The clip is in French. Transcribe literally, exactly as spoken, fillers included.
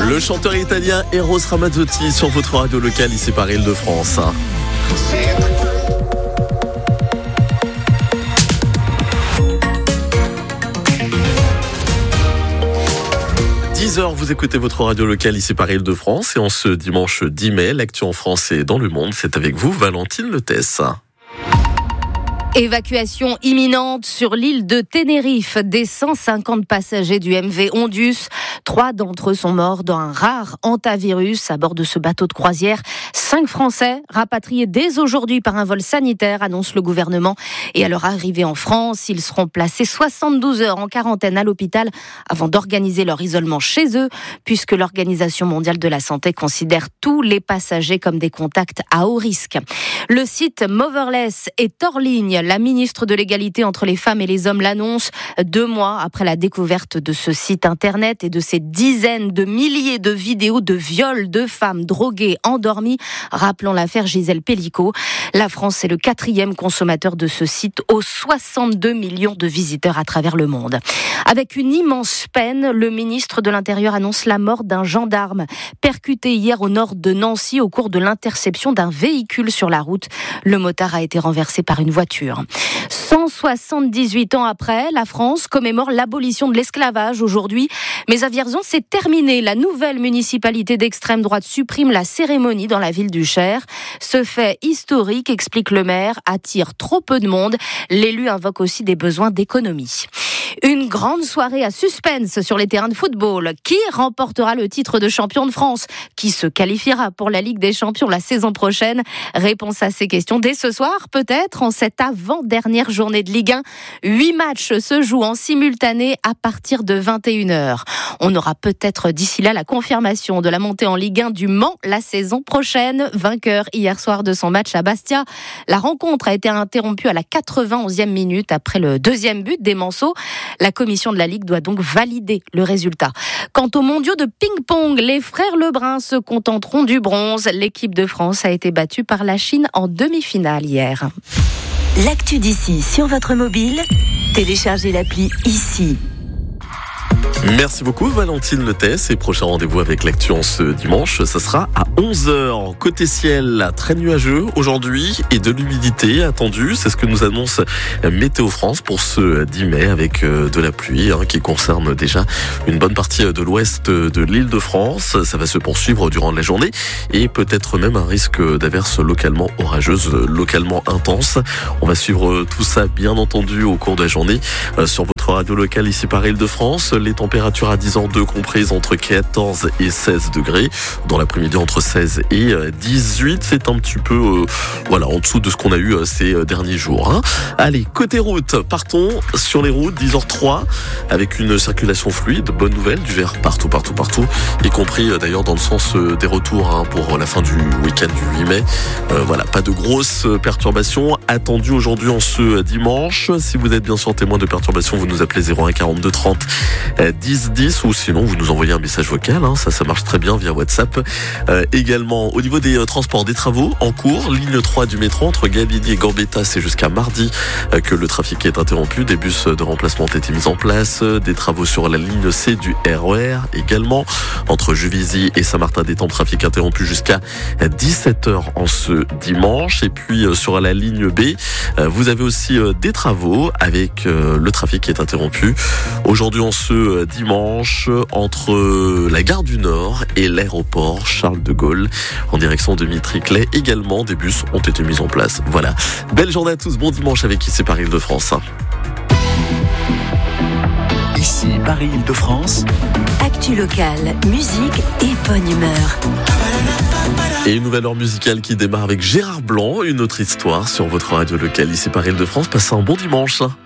Le chanteur italien Eros Ramazzotti sur votre radio locale ici par Île-de-France. dix heures, vous écoutez votre radio locale ici par Île-de-France et en ce dimanche dix mai, l'actu en France et dans le monde, c'est avec vous Valentine Letès. Évacuation imminente sur l'île de Tenerife des cent cinquante passagers du M V Ondus. Trois d'entre eux sont morts dans un rare hantavirus à bord de ce bateau de croisière. Cinq Français rapatriés dès aujourd'hui par un vol sanitaire, annonce le gouvernement. Et à leur arrivée en France, ils seront placés soixante-douze heures en quarantaine à l'hôpital avant d'organiser leur isolement chez eux, puisque l'Organisation mondiale de la santé considère tous les passagers comme des contacts à haut risque. Le site Motherless est hors ligne. La ministre de l'égalité entre les femmes et les hommes l'annonce deux mois après la découverte de ce site internet et de ces dizaines de milliers de vidéos de viols de femmes droguées, endormies. Rappelons l'affaire Gisèle Pelicot. La France est le quatrième consommateur de ce site aux soixante-deux millions de visiteurs à travers le monde. Avec une immense peine, le ministre de l'Intérieur annonce la mort d'un gendarme percuté hier au nord de Nancy au cours de l'interception d'un véhicule sur la route. Le motard a été renversé par une voiture. cent soixante-dix-huit ans après, la France commémore l'abolition de l'esclavage aujourd'hui. Mais à Vierzon, c'est terminé. La nouvelle municipalité d'extrême droite supprime la cérémonie dans la ville du Cher. Ce fait historique, explique le maire, attire trop peu de monde. L'élu invoque aussi des besoins d'économie. Une grande soirée à suspense sur les terrains de football. Qui remportera le titre de champion de France? Qui se qualifiera pour la Ligue des Champions la saison prochaine? Réponse à ces questions dès ce soir, peut-être, en cette avant-dernière journée de Ligue un. Huit matchs se jouent en simultané à partir de vingt et une heures. On aura peut-être d'ici là la confirmation de la montée en Ligue un du Mans la saison prochaine. Vainqueur hier soir de son match à Bastia. La rencontre a été interrompue à la quatre-vingt-onzième minute après le deuxième but des Manceaux. La commission de la Ligue doit donc valider le résultat. Quant aux mondiaux de ping-pong, les frères Lebrun se contenteront du bronze. L'équipe de France a été battue par la Chine en demi-finale hier. L'actu d'ici sur votre mobile, téléchargez l'appli ici. Merci beaucoup Valentine Letès et prochain rendez-vous avec l'actu en ce dimanche, ça sera à onze heures. Côté ciel, très nuageux aujourd'hui et de l'humidité attendue, c'est ce que nous annonce Météo France pour ce dix mai avec de la pluie hein, qui concerne déjà une bonne partie de l'ouest de l'Île-de-France. Ça va se poursuivre durant la journée et peut-être même un risque d'averses localement orageuses, localement intenses. On va suivre tout ça bien entendu au cours de la journée sur votre radio locale ici par Île-de-France. Les températures à dix heures deux comprises entre quatorze et seize degrés. Dans l'après-midi entre seize et dix-huit. C'est un petit peu euh, voilà, en dessous de ce qu'on a eu ces derniers jours. Hein. Allez, côté route, partons sur les routes, dix heures trois, avec une circulation fluide. Bonne nouvelle, du vert partout, partout, partout. Y compris d'ailleurs dans le sens des retours hein, pour la fin du week-end du huit mai. Euh, voilà, pas de grosses perturbations attendues aujourd'hui en ce dimanche. Si vous êtes bien sûr témoin de perturbations, vous nous appelez zéro un quarante-deux trente dix dix ou sinon vous nous envoyez un message vocal, hein, ça ça marche très bien via WhatsApp. Euh, également au niveau des euh, transports, des travaux en cours, ligne trois du métro entre Gabini et Gambetta, c'est jusqu'à mardi euh, que le trafic est interrompu, des bus de remplacement ont été mis en place, euh, des travaux sur la ligne C du R E R également, entre Juvisy et Saint-Martin-des-Temps, trafic interrompu jusqu'à dix-sept heures en ce dimanche. Et puis euh, sur la ligne B, euh, vous avez aussi euh, des travaux avec euh, le trafic qui est interrompu aujourd'hui en ce dimanche entre la gare du Nord et l'aéroport Charles de Gaulle en direction de Mitriclet. Également, des bus ont été mis en place. Voilà. Belle journée à tous. Bon dimanche avec ici Paris Île-de-France. Ici Paris Île-de-France. Actu locale, musique et bonne humeur. Et une nouvelle heure musicale qui démarre avec Gérard Blanc, une autre histoire sur votre radio locale ici Paris Île-de-France. Passez un bon dimanche.